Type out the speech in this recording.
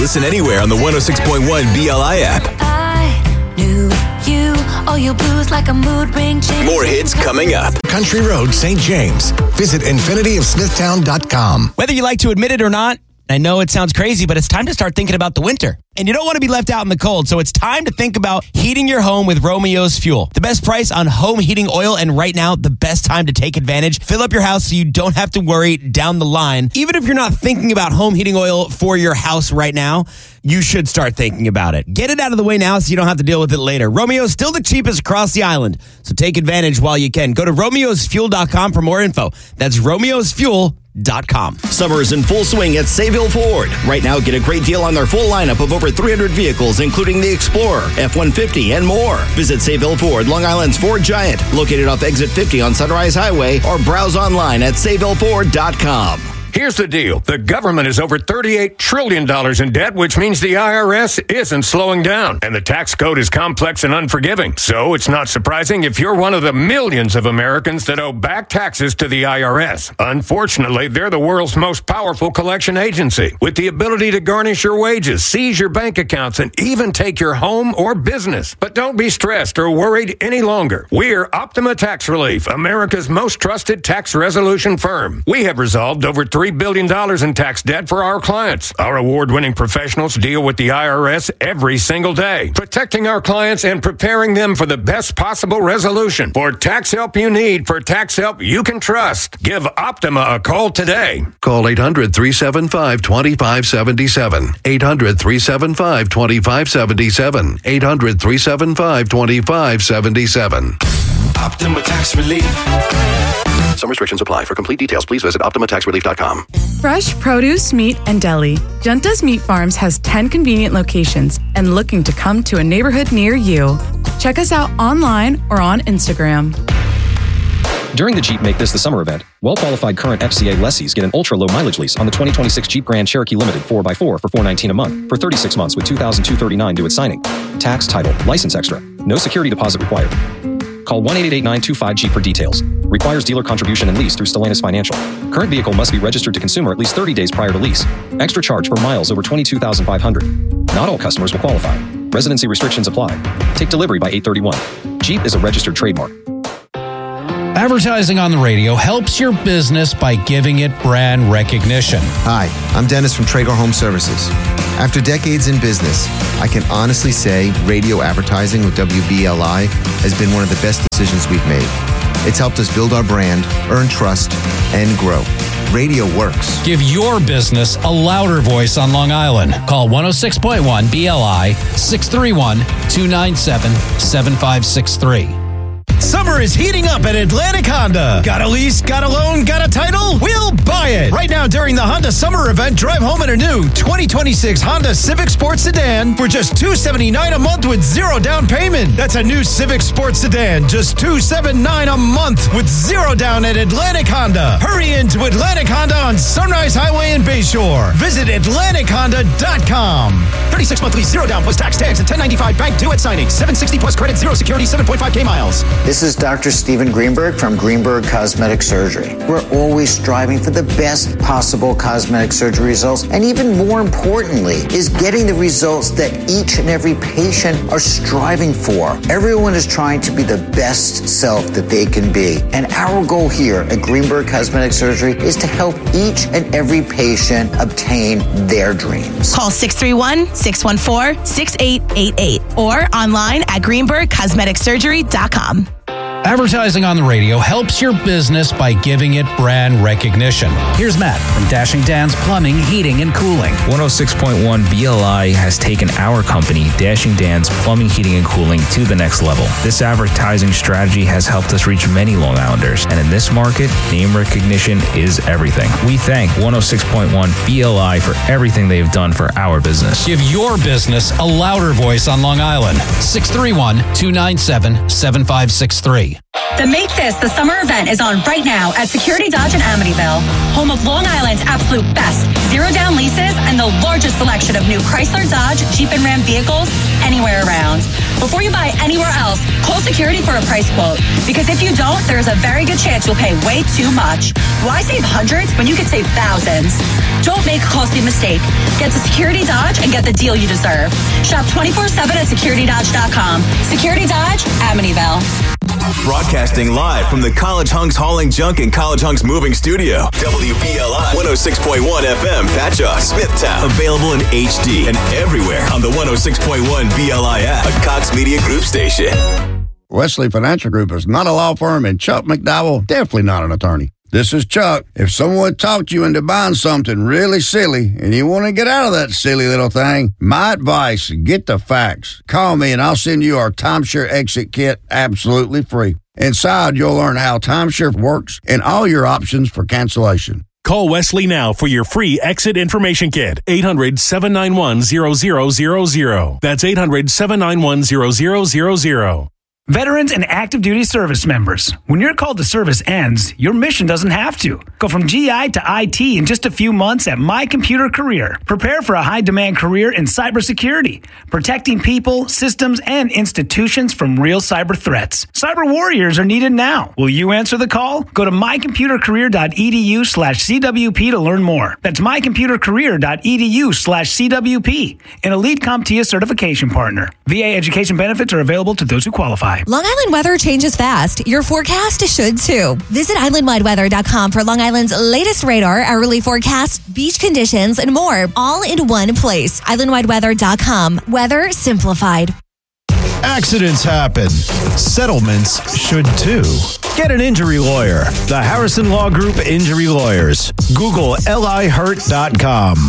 Listen anywhere on the 106.1 BLI app. I knew you, all your blues like a mood ring change. More hits coming up. Country Road, St. James. Visit infinityofsmithtown.com. Whether you like to admit it or not, I know it sounds crazy, but it's time to start thinking about the winter. And you don't want to be left out in the cold, so it's time to think about heating your home with Romeo's Fuel. The best price on home heating oil, and right now, the best time to take advantage. Fill up your house so you don't have to worry down the line. Even if you're not thinking about home heating oil for your house right now, you should start thinking about it. Get it out of the way now so you don't have to deal with it later. Romeo's still the cheapest across the island, so take advantage while you can. Go to romeosfuel.com for more info. That's romeosfuel.com. Summer is in full swing at Sayville Ford. Right now, get a great deal on their full lineup of over 300 vehicles, including the Explorer, F-150, and more. Visit Sayville Ford, Long Island's Ford Giant, located off Exit 50 on Sunrise Highway, or browse online at SayvilleFord.com. Here's the deal. The government is over $38 trillion in debt, which means the IRS isn't slowing down. And the tax code is complex and unforgiving. So it's not surprising if you're one of the millions of Americans that owe back taxes to the IRS. Unfortunately, they're the world's most powerful collection agency, with the ability to garnish your wages, seize your bank accounts, and even take your home or business. But don't be stressed or worried any longer. We're Optima Tax Relief, America's most trusted tax resolution firm. We have resolved over $3 billion in tax debt for our clients. Our award-winning professionals deal with the IRS every single day, protecting our clients and preparing them for the best possible resolution. For tax help you need, for tax help you can trust, give Optima a call today. Call 800-375-2577. 800-375-2577. 800-375-2577. Optima Tax Relief. Some restrictions apply. For complete details, please visit OptimaTaxRelief.com. Fresh produce, meat, and deli. Junta's Meat Farms has 10 convenient locations and looking to come to a neighborhood near you. Check us out online or on Instagram. During the Jeep Make This the Summer event, well-qualified current FCA lessees get an ultra-low mileage lease on the 2026 Jeep Grand Cherokee Limited 4x4 for $419 a month for 36 months with $2,239 due at signing. Tax, title, license extra. No security deposit required. Call 1-888-925-JEEP for details. Requires dealer contribution and lease through Stellantis Financial. Current vehicle must be registered to consumer at least 30 days prior to lease. Extra charge for miles over 22,500. Not all customers will qualify. Residency restrictions apply. Take delivery by 8/31. Jeep is a registered trademark. Advertising on the radio helps your business by giving it brand recognition. Hi, I'm Dennis from Traeger Home Services. After decades in business, I can honestly say radio advertising with WBLI has been one of the best decisions we've made. It's helped us build our brand, earn trust, and grow. Radio works. Give your business a louder voice on Long Island. Call 106.1 BLI 631-297-7563. Summer is heating up at Atlantic Honda. Got a lease, got a loan, got a title? We'll buy it. Right now during the Honda Summer Event, drive home in a new 2026 Honda Civic Sport Sedan for just $279 a month with zero down payment. That's a new Civic Sport Sedan, just $279 a month with zero down at Atlantic Honda. Hurry into Atlantic Honda on Sunrise Highway in Bayshore. Visit AtlanticHonda.com. 36 monthly, zero down plus tax, and 1095 bank due at signing. 760 plus credit, zero security, 7.5K miles. This is Dr. Stephen Greenberg from Greenberg Cosmetic Surgery. We're always striving for the best possible cosmetic surgery results, and even more importantly, is getting the results that each and every patient are striving for. Everyone is trying to be the best self that they can be, and our goal here at Greenberg Cosmetic Surgery is to help each and every patient obtain their dreams. Call 631-614-6888 or online at greenbergcosmeticsurgery.com. Advertising on the radio helps your business by giving it brand recognition. Here's Matt from Dashing Dan's Plumbing, Heating, and Cooling. 106.1 BLI has taken our company, Dashing Dan's Plumbing, Heating, and Cooling, to the next level. This advertising strategy has helped us reach many Long Islanders, and in this market, name recognition is everything. We thank 106.1 BLI for everything they've done for our business. Give your business a louder voice on Long Island. 631-297-7563. The Make This the Summer event is on right now at Security Dodge in Amityville, home of Long Island's absolute best zero-down leases and the largest selection of new Chrysler, Dodge, Jeep, and Ram vehicles anywhere around. Before you buy anywhere else, call Security for a price quote, because if you don't, there's a very good chance you'll pay way too much. Why save hundreds when you could save thousands? Don't make a costly mistake. Get to Security Dodge and get the deal you deserve. Shop 24/7 at securitydodge.com. Security Dodge, Amityville. Broadcasting live from the College Hunks Hauling Junk and College Hunks Moving Studio. WBLI 106.1 FM, Patchogue, Smithtown. Available in HD and everywhere on the 106.1 BLI app, a Cox Media Group station. Wesley Financial Group is not a law firm, and Chuck McDowell, definitely not an attorney. This is Chuck. If someone talked you into buying something really silly and you want to get out of that silly little thing, my advice, get the facts. Call me and I'll send you our timeshare exit kit absolutely free. Inside, you'll learn how timeshare works and all your options for cancellation. Call Wesley now for your free exit information kit. 800-791-0000. That's 800-791-0000. Veterans and active duty service members, when your call to service ends, your mission doesn't have to. Go from GI to IT in just a few months at My Computer Career. Prepare for a high-demand career in cybersecurity, protecting people, systems, and institutions from real cyber threats. Cyber warriors are needed now. Will you answer the call? Go to mycomputercareer.edu/CWP to learn more. That's mycomputercareer.edu/CWP, an elite CompTIA certification partner. VA education benefits are available to those who qualify. Long Island weather changes fast. Your forecast should too. Visit islandwideweather.com for Long Island's latest radar, hourly forecast, beach conditions, and more, all in one place. Islandwideweather.com. Weather simplified. Accidents happen. Settlements should too. Get an injury lawyer. The Harrison Law Group Injury Lawyers. Google lihurt.com.